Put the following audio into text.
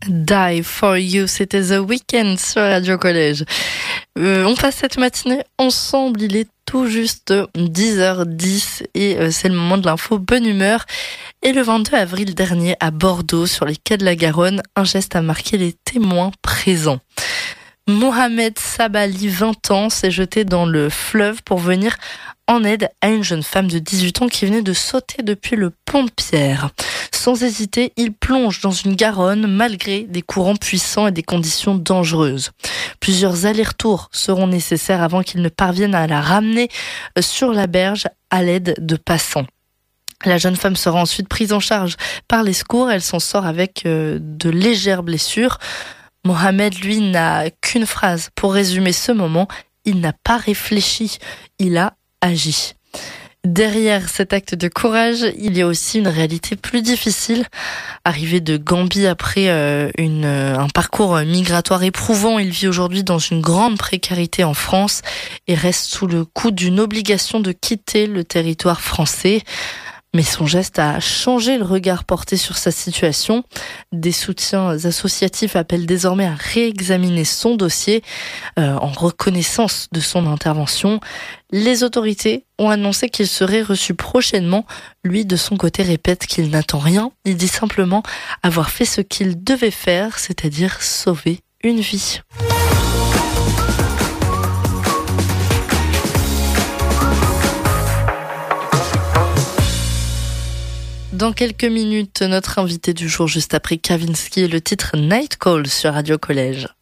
Die for You, c'était The Weeknd sur Radio Collège. On passe cette matinée ensemble, il est tout juste 10h10 et c'est le moment de l'info bonne humeur. Et le 22 avril dernier à Bordeaux, sur les quais de la Garonne, un geste a marqué les témoins présents. Mohamed Sabali, 20 ans, s'est jeté dans le fleuve pour venir en aide à une jeune femme de 18 ans qui venait de sauter depuis le pont de Pierre. Sans hésiter, il plonge dans une Garonne malgré des courants puissants et des conditions dangereuses. Plusieurs allers-retours seront nécessaires avant qu'il ne parvienne à la ramener sur la berge à l'aide de passants. La jeune femme sera ensuite prise en charge par les secours. Elle s'en sort avec de légères blessures. Mohamed, lui, n'a qu'une phrase pour résumer ce moment. Il n'a pas réfléchi, il a agi. Derrière cet acte de courage, il y a aussi une réalité plus difficile. Arrivé de Gambie après un parcours migratoire éprouvant, il vit aujourd'hui dans une grande précarité en France et reste sous le coup d'une obligation de quitter le territoire français. Mais son geste a changé le regard porté sur sa situation. Des soutiens associatifs appellent désormais à réexaminer son dossier en reconnaissance de son intervention. Les autorités ont annoncé qu'il serait reçu prochainement. Lui, de son côté, répète qu'il n'attend rien. Il dit simplement avoir fait ce qu'il devait faire, c'est-à-dire sauver une vie. Dans quelques minutes, notre invité du jour, juste après Kavinsky, le titre Night Call sur Radio Collège.